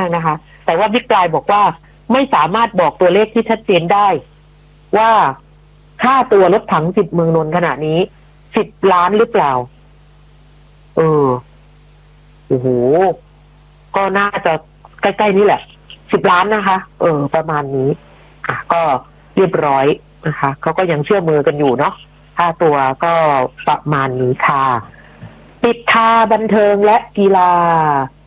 นะคะ แต่ว่าบิ๊กไบรท์บอกว่าไม่สามารถบอกตัวเลขที่ชัดเจนได้ว่าค่าตัวรถถัง10 เมืองนนท์ขณะนี้10 ล้านหรือเปล่าโอ้โหก็น่าจะใกล้ๆนี่แหละ10 ล้านนะคะประมาณนี้ก็เรียบร้อยนะคะเขาก็ยังเชื่อมือกันอยู่เนาะค่าตัวก็ประมาณนี้ค่ะปิดท่าบันเทิงและกีฬา